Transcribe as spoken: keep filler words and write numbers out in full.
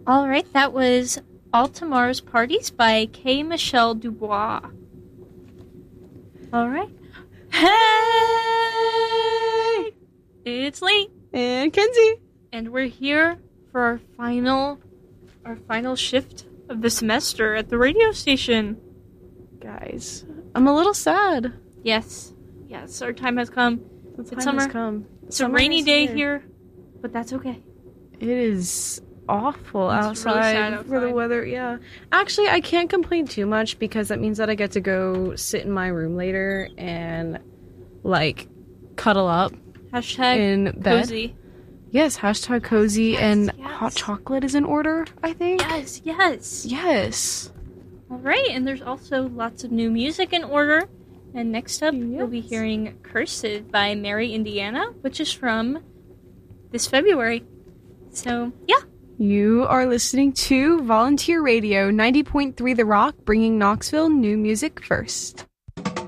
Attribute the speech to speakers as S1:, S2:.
S1: All right, that was All Tomorrow's Parties by K. Michelle Dubois. All right. Hey! It's Lee.
S2: And Kenzie.
S1: And we're here for our final, our final shift of the semester at the radio station.
S2: Guys, I'm a little sad.
S1: Yes. Yes, our time has come.
S2: The time
S1: it's summer.
S2: has come.
S1: It's
S2: Summer
S1: a rainy
S2: is
S1: day
S2: here.
S1: here, but that's okay.
S2: It is awful
S1: It's
S2: outside,
S1: really sad
S2: for the
S1: outside.
S2: weather. Yeah. Actually, I can't complain too much because that means that I get to go sit in my room later and, like, cuddle up
S1: Hashtag
S2: in bed.
S1: cozy.
S2: Yes, hashtag cozy
S1: Yes,
S2: and
S1: yes.
S2: hot chocolate is in order, I think.
S1: Yes, yes.
S2: Yes.
S1: All right, and there's also lots of new music in order. And next up, we'll be
S2: Yes.
S1: hearing Cursive by Mary Indiana, which is from this February. So, yeah.
S2: You are listening to Volunteer Radio ninety point three The Rock, bringing Knoxville new music first.